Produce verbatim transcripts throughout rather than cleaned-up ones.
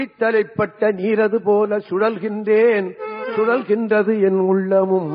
தலைப்பட்ட நீரது போல சுழல்கின்றேன், சுழல்கின்றது என் உள்ளமும்.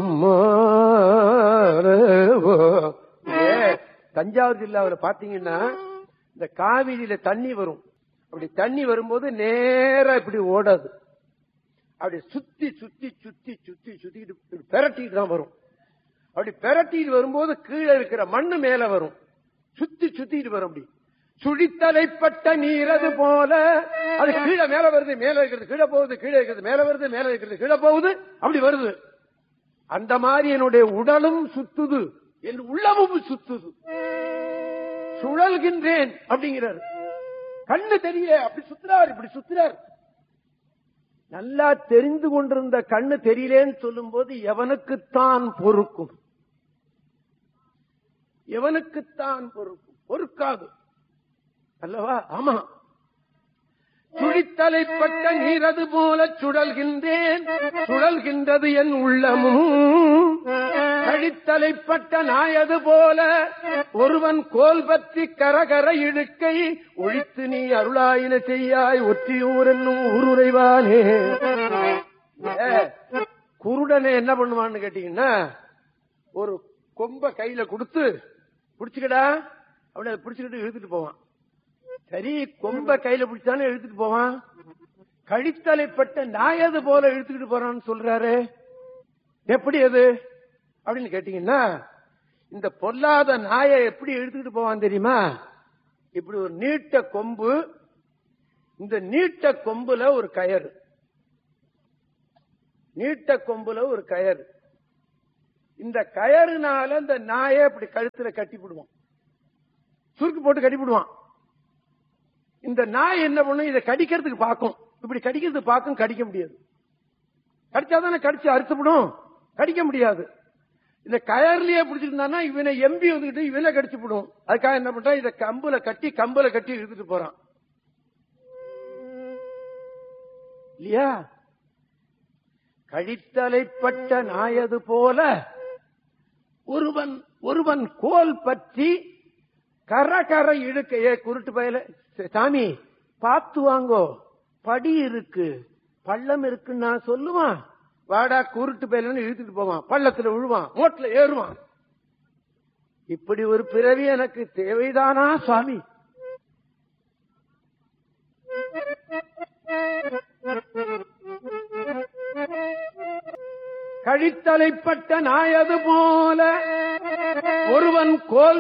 தஞ்சாவூர் ஜில்லாவில் பாத்தீங்கன்னா இந்த காவிரியில தண்ணி வரும். அப்படி தண்ணி வரும்போது நேரா இப்படி ஓடாது, அப்படி சுத்தி சுத்தி சுத்தி சுத்தி சுத்திட்டு பெரட்டிட்டு தான் வரும். அப்படி பெரட்டிட்டு வரும்போது கீழே இருக்கிற மண்ணு மேல வரும், சுத்தி சுத்திட்டு வரும். அப்படி சுழித்தலைப்பட்ட நீரது போல அது கீழே மேல வருது, மேல இருக்கிறது கீழே போகுது, கீழே இருக்கிறது மேல வருது, மேல இருக்கிறது கீழே போகுது, அப்படி வருது. அந்த மாதிரி என்னுடைய உடலும் சுத்துது, என் உள்ளமும் சுத்துது, சுழல்கின்றேன் அப்படிங்கிறார். கண்ணு தெரிய அப்படி சுத்துறார், இப்படி சுத்துறார். நல்லா தெரிந்து கொண்டிருந்த கண்ணு தெரியலேன்னு சொல்லும் போது எவனுக்குத்தான் பொறுக்கும்? எவனுக்குத்தான் பொறுக்கும்? பொறுக்காது அல்லவா? ஆமா. சுழித்தலைப்பட்ட நீரது போல சுழல்கின்றேன், சுழல்கின்றது என் உள்ளமும். கழித்தலைப்பட்ட நாயது போல ஒருவன் கோல் பற்றி கரகர இழுக்கை ஒழித்து நீ அருளாயின செய்யாய் ஒற்றியூர் என்னும் ஊருரைவானே. குருடனை என்ன பண்ணுவான்னு கேட்டீங்கன்னா, ஒரு கொம்ப கையில கொடுத்து பிடிச்சுக்கடா அப்படி அதை பிடிச்சுக்கிட்டு இழுத்துட்டு போவான். சரி, கொம்ப கையில பிடிச்சானே இழுத்துட்டு போவான். கழித்தலைப்பட்ட நாயது போல இழுத்துக்கிட்டு போறான்னு சொல்றாரு. எப்படி அது அப்படின்னு கேட்டீங்கன்னா, இந்த பொல்லாத நாயை எப்படி இழுத்துக்கிட்டு போவான் தெரியுமா? இப்படி ஒரு நீட்ட கொம்பு, இந்த நீட்ட கொம்புல ஒரு கயறு, நீட்ட கொம்புல ஒரு கயறு. இந்த கயறுனால இந்த நாயை அப்படி கழுத்துல கட்டிவிடுவான், சுருக்கு போட்டு கட்டிவிடுவான். இந்த நாய் என்ன பண்ணும்? இதை கடிக்கிறதுக்கு பார்க்கும், இப்படி கடிக்கிறதுக்கு பார்க்கும், கடிக்க முடியாது. கடிச்சாதானே கடிச்சு அறுத்துவிடும், கடிக்க முடியாது. இந்த கயர்லயே பிடிச்சிருந்தானா இவனை எம்பி வந்துட்டு இவனை கடிச்சு விடும். அதுக்காக என்ன பண்றான்? இதை கம்புல கட்டி கம்புல கட்டி இழுத்துட்டு போறான் இல்லையா? கழித்தலைப்பட்ட நாயது போல ஒருவன் ஒருவன் கோல் பற்றி கர கர இழுக்கையே. குருட்டு பயல, சாமி பார்த்து வாங்கோ, படி இருக்கு பள்ளம் இருக்குன்னு நான் சொல்லுவான். வாடா குருட்டு பயலன்னு இழுத்துட்டு போவான், பள்ளத்துல விழுவான், மோட்ல ஏறுவான். இப்படி ஒரு பிறவி எனக்கு தேவைதானா சுவாமி? கழித்தலைப்பட்ட நாயது போல ஒருவன் கோல்